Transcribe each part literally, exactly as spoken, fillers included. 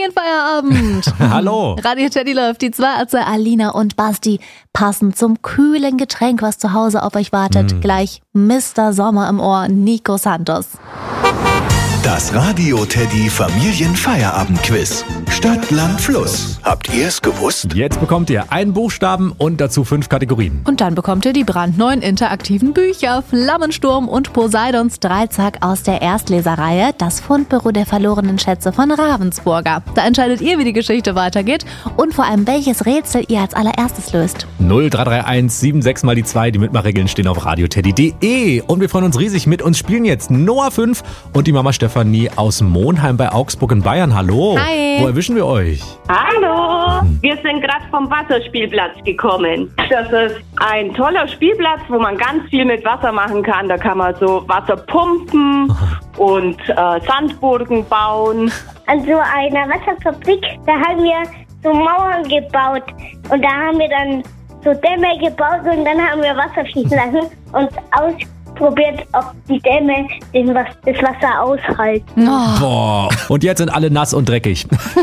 Familienfeierabend. Hallo. Radio Teddy läuft. Die zwei Ärzte Alina und Basti passen zum kühlen Getränk, was zu Hause auf euch wartet. Mm. Gleich Mister Sommer im Ohr, Nico Santos. Das Radio Teddy Familienfeierabend-Quiz. Stadt, Land, Fluss. Habt ihr es gewusst? Jetzt bekommt ihr einen Buchstaben und dazu fünf Kategorien. Und dann bekommt ihr die brandneuen interaktiven Bücher Flammensturm und Poseidons Dreizack aus der Erstleserreihe Das Fundbüro der verlorenen Schätze von Ravensburger. Da entscheidet ihr, wie die Geschichte weitergeht und vor allem, welches Rätsel ihr als allererstes löst. null drei drei eins sieben sechs mal die zwei. Die Mitmachregeln stehen auf radioteddy punkt de. Und wir freuen uns riesig. Mit uns spielen jetzt Noah fünf und die Mama Stefanie aus Monheim bei Augsburg in Bayern. Hallo. Hi. Wo erwischen wir euch? Hallo, wir sind gerade vom Wasserspielplatz gekommen. Das ist ein toller Spielplatz, wo man ganz viel mit Wasser machen kann. Da kann man so Wasser pumpen und äh, Sandburgen bauen. An so einer Wasserfabrik, da haben wir so Mauern gebaut und da haben wir dann so Dämme gebaut und dann haben wir Wasser fließen lassen und ausprobiert, ob die Dämme den, das Wasser aushalten. Oh. Boah. Und jetzt sind alle nass und dreckig.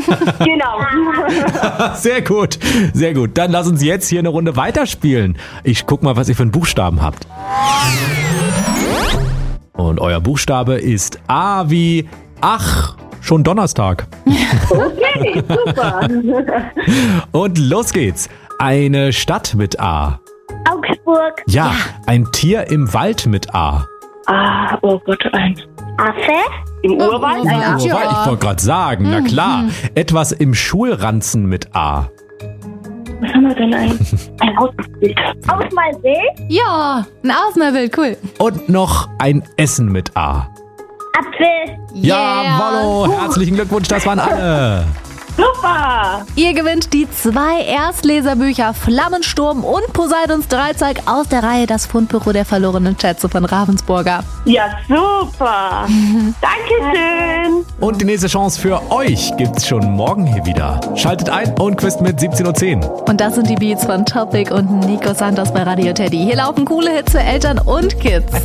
Genau. Sehr gut, sehr gut. Dann lass uns jetzt hier eine Runde weiterspielen. Ich guck mal, was ihr für einen Buchstaben habt. Und euer Buchstabe ist A wie Ach. Schon Donnerstag. Okay, super. Und los geht's. Eine Stadt mit A. Augsburg. Ja, ein Tier im Wald mit A. Ah, oh Gott, ein Affe. im Urwald. Urwald. Ein Affe. Ja. Ich wollte gerade sagen, na klar. Etwas im Schulranzen mit A. Was haben wir denn? Ein, ein Ausbild. Ausmalbild. Ja, ein Ausmalbild, cool. Und noch ein Essen mit A. Apfel. Ja, Wallo, herzlichen Glückwunsch, das waren alle. Super. Ihr gewinnt die zwei Erstleserbücher Flammensturm und Poseidons Dreizack aus der Reihe Das Fundbüro der verlorenen Schätze von Ravensburger. Ja, super. Dankeschön. Und die nächste Chance für euch gibt's schon morgen hier wieder. Schaltet ein und quizt mit siebzehn Uhr zehn. Und das sind die Beats von Topic und Nico Santos bei Radio Teddy. Hier laufen coole Hits für Eltern und Kids.